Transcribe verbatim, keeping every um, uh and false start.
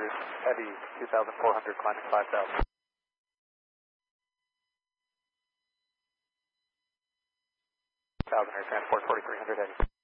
meters, heavy two thousand four hundred, climbing five thousand. one thousand air transport, forty-three hundred heavy.